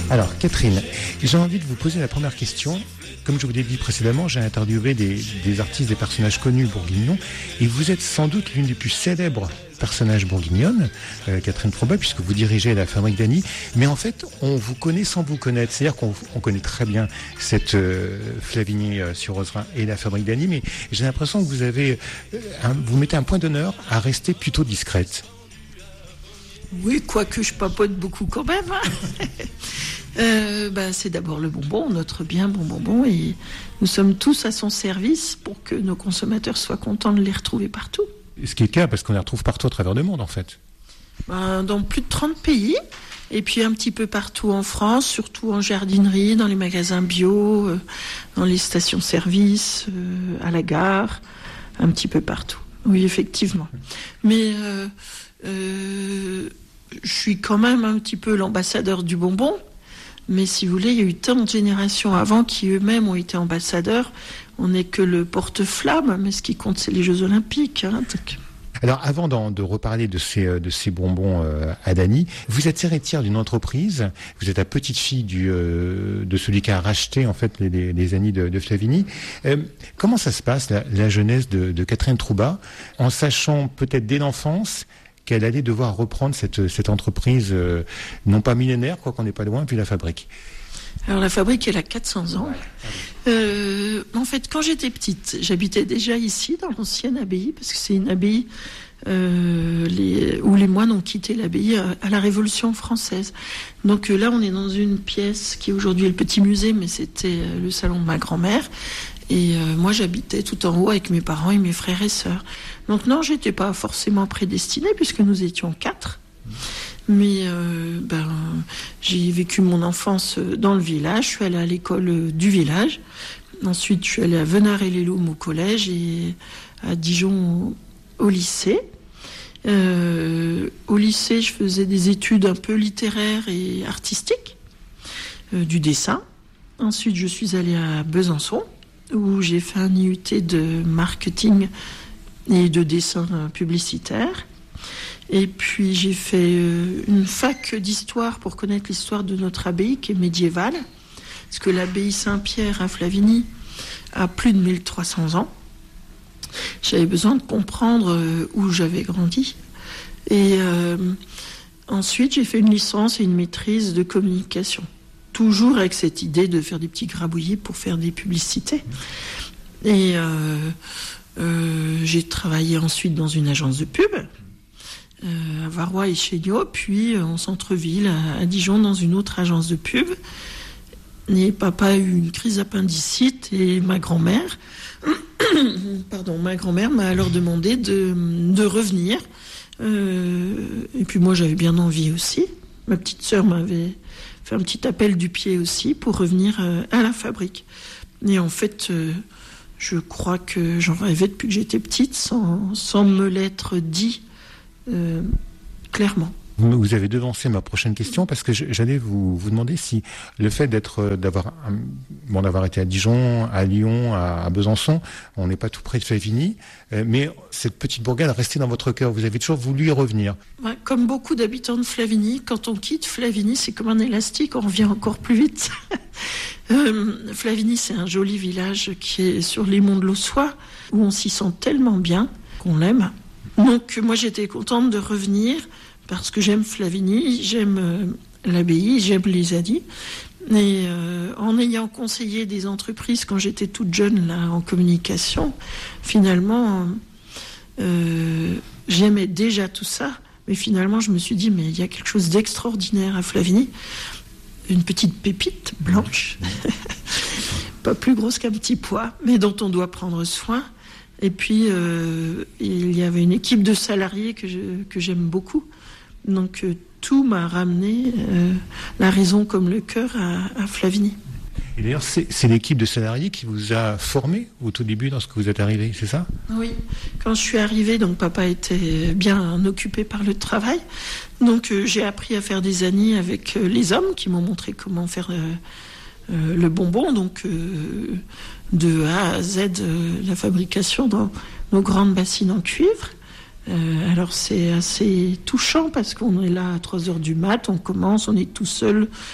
Alors, Catherine, j'ai envie de vous poser la première question. Comme je vous l'ai dit précédemment, j'ai interviewé des artistes, des personnages connus bourguignons, et vous êtes sans doute l'une des plus célèbres personnages bourguignonnes, Catherine Trouba, puisque vous dirigez la Fabrique d'Annie. Mais en fait, on vous connaît sans vous connaître. C'est-à-dire qu'on connaît très bien cette Flavigny-sur-Ozerain et la Fabrique d'Annie, mais j'ai l'impression que vous mettez un point d'honneur à rester plutôt discrète. Oui, quoique je papote beaucoup quand même. C'est d'abord le bonbon, notre bien bon bonbon, et nous sommes tous à son service pour que nos consommateurs soient contents de les retrouver partout. Ce qui est le cas, parce qu'on les retrouve partout à travers le monde, en fait. Dans plus de 30 pays, et puis un petit peu partout en France, surtout en jardinerie, dans les magasins bio, dans les stations-service, à la gare, un petit peu partout. Oui, effectivement. Mais je suis quand même un petit peu l'ambassadeur du bonbon. Mais si vous voulez, il y a eu tant de générations avant qui eux-mêmes ont été ambassadeurs. On n'est que le porte-flamme, mais ce qui compte, c'est les Jeux Olympiques. Alors, avant de reparler de ces bonbons à Dany, vous êtes héritière d'une entreprise. Vous êtes la petite fille de celui qui a racheté en fait les Annies de Flavigny. Comment ça se passe la jeunesse de Catherine Trouba, en sachant peut-être dès l'enfance qu'elle allait devoir reprendre cette entreprise, non pas millénaire, quoi qu'on n'est pas loin, puis la fabrique. Alors la fabrique, elle a 400 ans. En fait, quand j'étais petite, j'habitais déjà ici, dans l'ancienne abbaye, parce que c'est une abbaye où les moines ont quitté l'abbaye à la Révolution française. Donc là, on est dans une pièce qui aujourd'hui est le petit musée, mais c'était le salon de ma grand-mère. Et moi, j'habitais tout en haut avec mes parents et mes frères et sœurs. Donc non, j'étais pas forcément prédestinée, puisque nous étions 4. Mais j'ai vécu mon enfance dans le village. Je suis allée à l'école du village. Ensuite, je suis allée à Venard-et-les-Loumes au collège et à Dijon au lycée. Au lycée, je faisais des études un peu littéraires et artistiques, du dessin. Ensuite, je suis allée à Besançon, où j'ai fait un IUT de marketing et de dessin publicitaire. Et puis j'ai fait une fac d'histoire pour connaître l'histoire de notre abbaye qui est médiévale, parce que l'abbaye Saint-Pierre à Flavigny a plus de 1300 ans. J'avais besoin de comprendre où j'avais grandi. Et ensuite j'ai fait une licence et une maîtrise de communication, toujours avec cette idée de faire des petits grabouillis pour faire des publicités. Et j'ai travaillé ensuite dans une agence de pub, à Varrois et Chéniaud, puis en centre-ville, à Dijon, dans une autre agence de pub. Et papa a eu une crise d'appendicite et ma grand-mère m'a alors demandé de revenir. Et puis moi, j'avais bien envie aussi. Ma petite sœur m'avait fait un petit appel du pied aussi pour revenir à la fabrique. Et en fait, je crois que j'en rêvais depuis que j'étais petite, sans me l'être dit clairement. Vous avez devancé ma prochaine question parce que j'allais vous demander si le fait d'avoir été à Dijon, à Lyon, à Besançon, on n'est pas tout près de Flavigny, mais cette petite bourgade est restée dans votre cœur. Vous avez toujours voulu y revenir. Comme beaucoup d'habitants de Flavigny, quand on quitte Flavigny, c'est comme un élastique, on revient encore plus vite. Flavigny, c'est un joli village qui est sur les monts de l'Aussois, où on s'y sent tellement bien qu'on l'aime. Donc moi, j'étais contente de revenir, parce que j'aime Flavigny, j'aime l'abbaye, j'aime les Annies. Et en ayant conseillé des entreprises quand j'étais toute jeune là, en communication, finalement, j'aimais déjà tout ça. Mais finalement, je me suis dit, mais il y a quelque chose d'extraordinaire à Flavigny. Une petite pépite blanche, pas plus grosse qu'un petit pois, mais dont on doit prendre soin. Et puis, il y avait une équipe de salariés que j'aime beaucoup. Donc tout m'a ramené, la raison comme le cœur, à Flavigny. Et d'ailleurs, c'est l'équipe de salariés qui vous a formé au tout début lorsque vous êtes arrivé, c'est ça ? Oui, quand je suis arrivée, donc papa était bien occupé par le travail. Donc j'ai appris à faire des Annies avec les hommes qui m'ont montré comment faire le bonbon. Donc de A à Z, la fabrication dans nos grandes bassines en cuivre. Alors c'est assez touchant parce qu'on est là à 3h du mat, on commence, on est tout seul,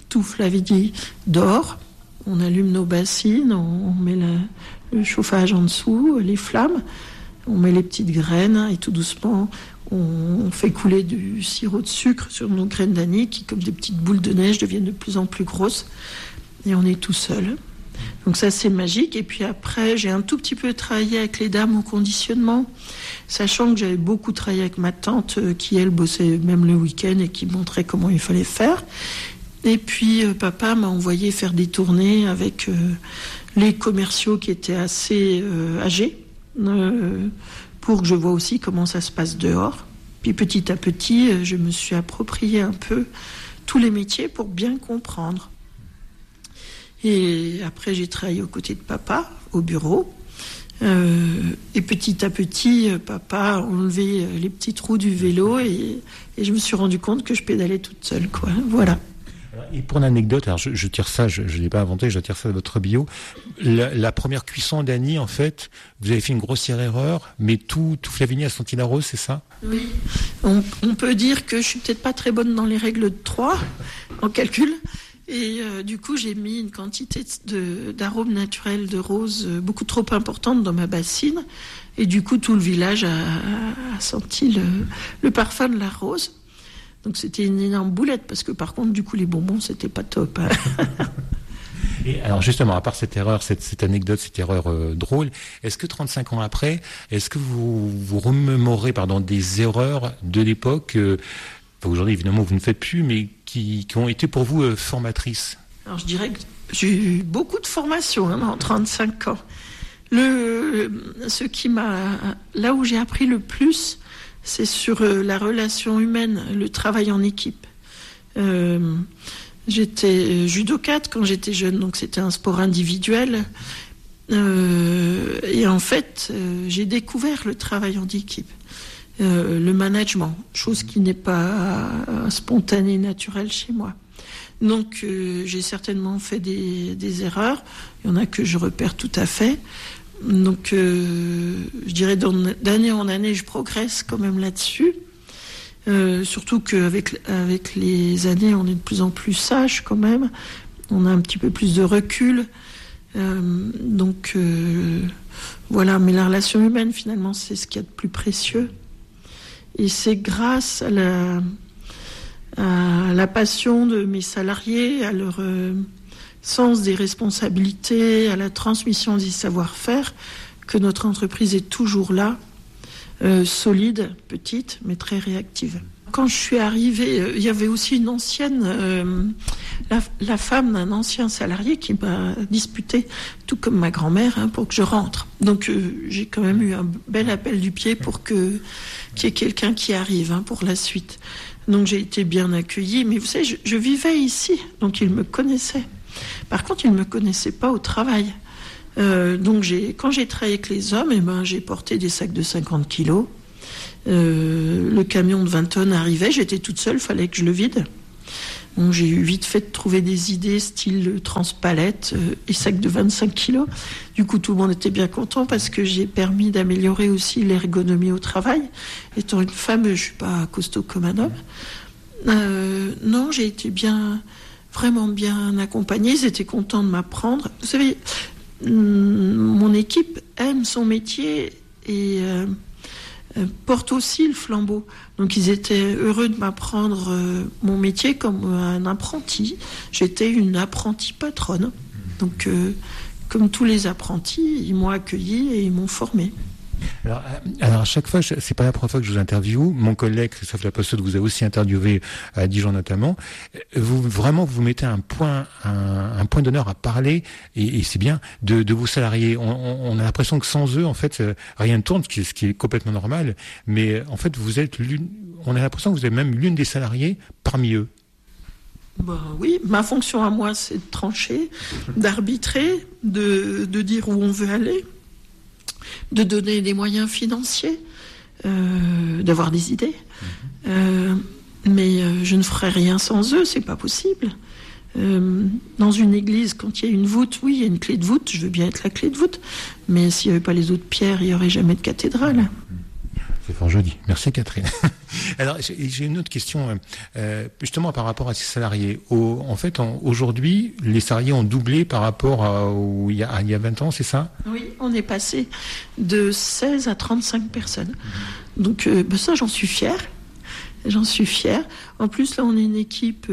tout Flavigny dehors. On allume nos bassines, on met le chauffage en dessous, les flammes, on met les petites graines et tout doucement, on fait couler du sirop de sucre sur nos graines d'anis qui, comme des petites boules de neige, deviennent de plus en plus grosses. Et on est tout seul. Donc ça, c'est magique. Et puis après, j'ai un tout petit peu travaillé avec les dames au conditionnement, sachant que j'avais beaucoup travaillé avec ma tante qui, elle, bossait même le week-end et qui montrait comment il fallait faire. Et puis, papa m'a envoyé faire des tournées avec les commerciaux qui étaient assez âgés pour que je vois aussi comment ça se passe dehors. Puis petit à petit, je me suis approprié un peu tous les métiers pour bien comprendre. Et après, j'ai travaillé aux côtés de papa, au bureau. Et petit à petit, papa a enlevé les petites roues du vélo et je me suis rendu compte que je pédalais toute seule, quoi. Voilà. Et pour l'anecdote, alors je tire ça, je ne l'ai pas inventé, je tire ça de votre bio. La première cuisson d'Annie, en fait, vous avez fait une grossière erreur, mais tout Flavigny a senti la rose, c'est ça? Oui. On peut dire que je suis peut-être pas très bonne dans les règles de 3 en calcul. Et du coup, j'ai mis une quantité d'arômes naturels de rose beaucoup trop importante dans ma bassine. Et du coup, tout le village a senti le parfum de la rose. Donc c'était une énorme boulette, parce que par contre, du coup, les bonbons, c'était pas top. Hein. Et alors justement, à part cette erreur, cette anecdote, cette erreur drôle, est-ce que 35 ans après, est-ce que vous remémorez des erreurs de l'époque aujourd'hui, évidemment, vous ne faites plus, mais qui ont été pour vous formatrices? Alors je dirais que j'ai eu beaucoup de formations en 35 ans. Là où j'ai appris le plus, c'est sur la relation humaine, le travail en équipe. J'étais judokate quand j'étais jeune, donc c'était un sport individuel. Et en fait, j'ai découvert le travail en équipe, le management, chose qui n'est pas spontanée, naturelle chez moi. Donc j'ai certainement fait des erreurs. Il y en a que je repère tout à fait. Donc, je dirais d'année en année, je progresse quand même là-dessus. Surtout qu'avec les années, on est de plus en plus sage quand même. On a un petit peu plus de recul. Donc, voilà. Mais la relation humaine, finalement, c'est ce qu'il y a de plus précieux. Et c'est grâce à la passion de mes salariés, à leur sens des responsabilités, à la transmission des savoir-faire, que notre entreprise est toujours là, solide, petite, mais très réactive. Quand je suis arrivée, il y avait aussi une ancienne, la femme d'un ancien salarié qui m'a disputé, tout comme ma grand-mère, pour que je rentre. Donc j'ai quand même eu un bel appel du pied pour qu'il y ait quelqu'un qui arrive pour la suite. Donc j'ai été bien accueillie, mais vous savez, je vivais ici, donc ils me connaissaient. Par contre, ils ne me connaissaient pas au travail. Donc, quand j'ai travaillé avec les hommes, j'ai porté des sacs de 50 kilos. Le camion de 20 tonnes arrivait, j'étais toute seule, il fallait que je le vide. Donc, j'ai eu vite fait de trouver des idées style transpalette et sacs de 25 kilos. Du coup, tout le monde était bien content parce que j'ai permis d'améliorer aussi l'ergonomie au travail. Étant une femme, je ne suis pas costaud comme un homme. Non, j'ai été vraiment bien accompagnée, ils étaient contents de m'apprendre. Vous savez, mon équipe aime son métier et porte aussi le flambeau. Donc ils étaient heureux de m'apprendre mon métier comme un apprenti. J'étais une apprentie patronne. Donc comme tous les apprentis, ils m'ont accueillie et ils m'ont formée. Alors à chaque fois, c'est pas la première fois que je vous interviewe. Mon collègue Christophe Lapossotte vous a aussi interviewé à Dijon notamment. Vous mettez un point d'honneur à parler et c'est bien de vos salariés. On a l'impression que sans eux, en fait, rien ne tourne, ce qui est complètement normal. Mais en fait, on a l'impression que vous êtes même l'une des salariés parmi eux. Oui, ma fonction à moi, c'est de trancher, d'arbitrer, de dire où on veut aller, de donner des moyens financiers, d'avoir des idées. Mais je ne ferai rien sans eux, c'est pas possible. Dans une église, quand il y a une voûte, oui, il y a une clé de voûte, je veux bien être la clé de voûte, mais s'il n'y avait pas les autres pierres, il n'y aurait jamais de cathédrale. C'est fort joli. Merci Catherine. Alors j'ai une autre question, justement par rapport à ces salariés. Aujourd'hui, les salariés ont doublé par rapport à il y a 20 ans, c'est ça? Oui, on est passé de 16 à 35 personnes. Donc ça, j'en suis fière. En plus, là, on est une équipe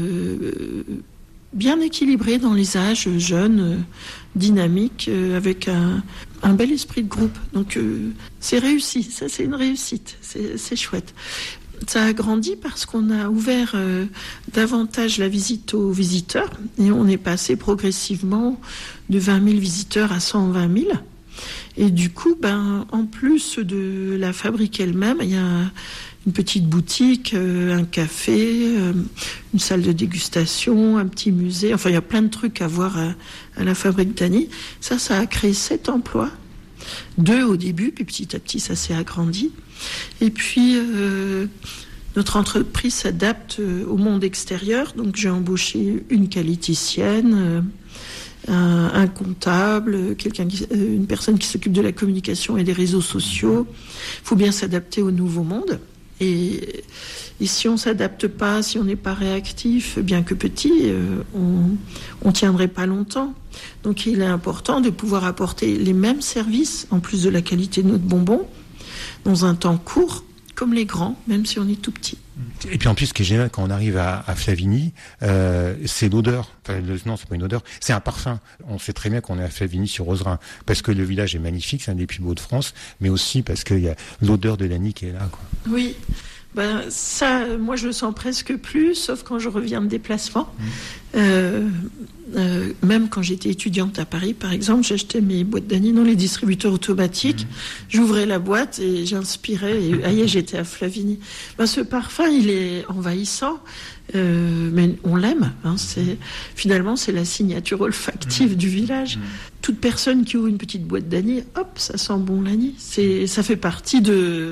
bien équilibrée dans les âges, jeunes, dynamiques, avec un bel esprit de groupe. Donc c'est réussi, ça c'est une réussite, c'est chouette. Ça a grandi parce qu'on a ouvert davantage la visite aux visiteurs et on est passé progressivement de 20 000 visiteurs à 120 000. Et du coup, en plus de la fabrique elle-même, il y a une petite boutique, un café, une salle de dégustation, un petit musée. Enfin, il y a plein de trucs à voir à la fabrique d'Annie. Ça a créé 7 emplois. 2 au début, puis petit à petit, ça s'est agrandi. Et puis, notre entreprise s'adapte au monde extérieur. Donc, j'ai embauché une qualiticienne, un comptable, une personne qui s'occupe de la communication et des réseaux sociaux. Il faut bien s'adapter au nouveau monde. Et si on ne s'adapte pas, si on n'est pas réactif, bien que petit, on ne tiendrait pas longtemps. Donc il est important de pouvoir apporter les mêmes services, en plus de la qualité de notre bonbon, dans un temps court, comme les grands, même si on est tout petit. Et puis en plus, ce qui est génial quand on arrive à Flavigny, c'est l'odeur. Non, c'est pas une odeur, c'est un parfum. On sait très bien qu'on est à Flavigny sur Ozerain, parce que le village est magnifique, c'est un des plus beaux de France, mais aussi parce qu'il y a l'odeur de l'Annie qui est là, quoi. Oui. Ça, moi je le sens presque plus, sauf quand je reviens de déplacement. Même quand j'étais étudiante à Paris, par exemple, j'achetais mes boîtes d'Annie dans les distributeurs automatiques. J'ouvrais la boîte et j'inspirais. Et j'étais à Flavigny. Ce parfum, il est envahissant, mais on l'aime. Finalement, c'est la signature olfactive du village. Toute personne qui ouvre une petite boîte d'Annie, hop, ça sent bon l'Annie. Ça fait partie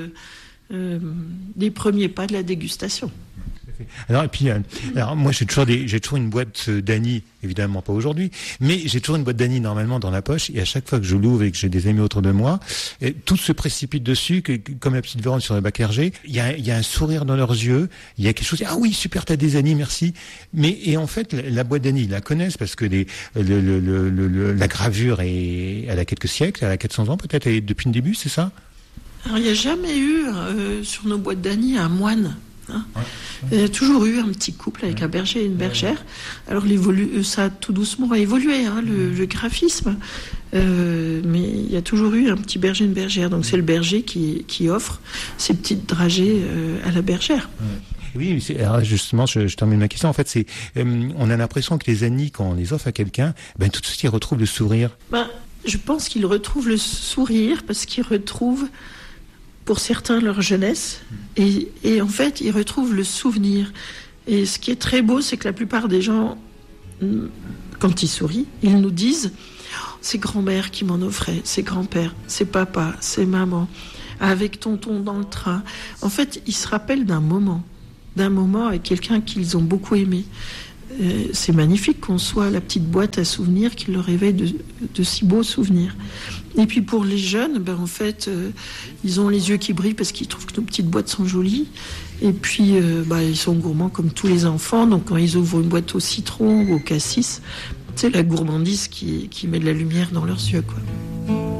des premiers pas de la dégustation. Alors moi j'ai toujours une boîte d'Annie, évidemment pas aujourd'hui, mais j'ai toujours une boîte d'Annie normalement dans la poche, et à chaque fois que je l'ouvre et que j'ai des amis autour de moi, tout se précipite dessus, comme la petite Vérone sur le bac Hergé. Il y a un sourire dans leurs yeux, il y a quelque chose, ah oui super, t'as des Annie, merci. Et en fait la boîte d'Annie, ils la connaissent parce que la gravure elle a quelques siècles, elle a 400 ans peut-être, et depuis le début, c'est ça? Alors il n'y a jamais eu sur nos boîtes d'Annie un moine. Il y a toujours eu un petit couple avec un berger et une bergère. Alors ça a tout doucement évolué, le graphisme, mais il y a toujours eu un petit berger et une bergère. Donc c'est le berger qui offre ses petites dragées à la bergère. Oui, alors justement, je termine ma question. En fait, on a l'impression que les Annie, quand on les offre à quelqu'un, tout de suite ils retrouvent le sourire. Je pense qu'ils retrouvent le sourire parce qu'ils retrouvent, pour certains, leur jeunesse, et en fait, ils retrouvent le souvenir. Et ce qui est très beau, c'est que la plupart des gens, quand ils sourient, ils nous disent « c'est grand-mère qui m'en offrait, c'est grand-père, c'est papa, c'est maman, avec tonton dans le train ». En fait, ils se rappellent d'un moment avec quelqu'un qu'ils ont beaucoup aimé. C'est magnifique qu'on soit la petite boîte à souvenirs qui leur réveille de si beaux souvenirs. Et puis pour les jeunes, en fait, ils ont les yeux qui brillent parce qu'ils trouvent que nos petites boîtes sont jolies. Et puis, ils sont gourmands comme tous les enfants. Donc quand ils ouvrent une boîte au citron ou au cassis, c'est la gourmandise qui met de la lumière dans leurs yeux, quoi.